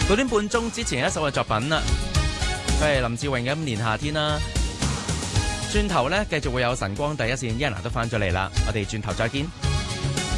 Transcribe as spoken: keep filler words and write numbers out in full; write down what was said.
九點半鐘之前一首嘅作品啦，佢係林志穎嘅《五年夏天》啦。轉頭咧，繼續會有晨光第一線 Yana 都翻咗嚟啦，我哋轉頭再見。